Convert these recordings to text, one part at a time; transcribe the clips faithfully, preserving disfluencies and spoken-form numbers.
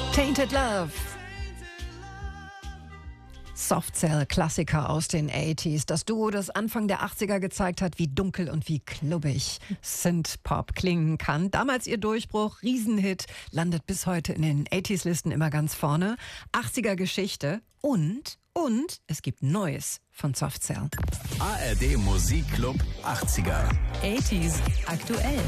Tainted Love. Soft Cell, Klassiker aus den achtziger. Das Duo, das Anfang der achtziger gezeigt hat, wie dunkel und wie klubbig Synth-Pop klingen kann. Damals ihr Durchbruch, Riesenhit, landet bis heute in den achtziger-Listen immer ganz vorne. achtziger Geschichte und, und es gibt Neues von Soft Cell. A R D Musikclub achtziger. achtziger aktuell.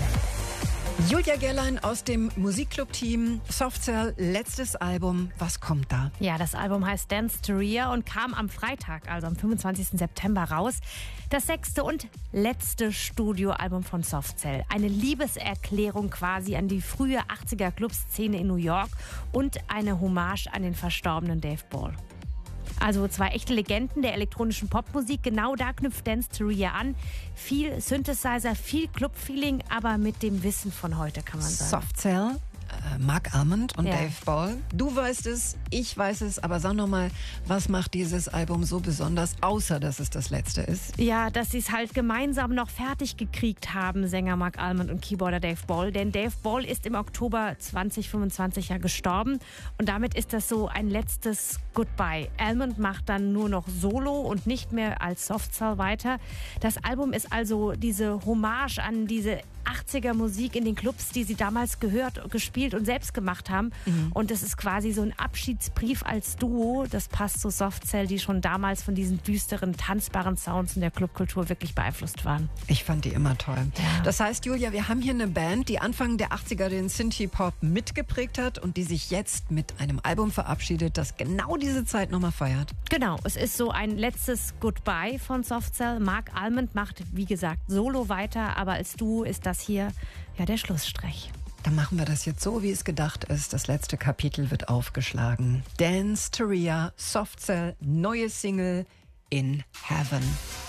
Julia Gerlein aus dem Musikclub-Team Soft Cell, letztes Album. Was kommt da? Ja, das Album heißt Dance to Ria und kam am Freitag, also am fünfundzwanzigsten September raus. Das sechste und letzte Studioalbum von Soft Cell. Eine Liebeserklärung quasi an die frühe achtziger-Club-Szene in New York und eine Hommage an den verstorbenen Dave Ball. Also zwei echte Legenden der elektronischen Popmusik. Genau da knüpft Dance to Ria an. Viel Synthesizer, viel Club-Feeling, aber mit dem Wissen von heute, kann man sagen. Soft Cell, äh, Mark Almond und Ja. Dave Ball. Du weißt es, ich weiß es, aber sag nochmal, was macht dieses Album so besonders, außer dass es das letzte ist? Ja, dass sie es halt gemeinsam noch fertig gekriegt haben, Sänger Mark Almond und Keyboarder Dave Ball. Denn Dave Ball ist im Oktober zweitausendfünfundzwanzig ja gestorben und damit ist das so ein letztes Goodbye. Almond macht dann nur noch Solo und nicht mehr als Soft Cell weiter. Das Album ist also diese Hommage an diese achtziger Musik in den Clubs, die sie damals gehört, gespielt und selbst gemacht haben. Mhm. Und das ist quasi so ein Abschiedsbrief als Duo. Das passt zu Soft Cell, die schon damals von diesen düsteren, tanzbaren Sounds in der Clubkultur wirklich beeinflusst waren. Ich fand die immer toll. Ja. Das heißt, Julia, wir haben hier eine Band, die Anfang der achtziger den Synthie-Pop mitgeprägt hat und die sich jetzt mit einem Album verabschiedet, das genau diese Zeit nochmal feiert. Genau, es ist so ein letztes Goodbye von Soft Cell. Mark Almond macht, wie gesagt, solo weiter, aber als Duo ist das hier ja der Schlussstrich. Dann machen wir das jetzt so, wie es gedacht ist. Das letzte Kapitel wird aufgeschlagen. Dance to Ria, Soft Cell, neue Single In Heaven.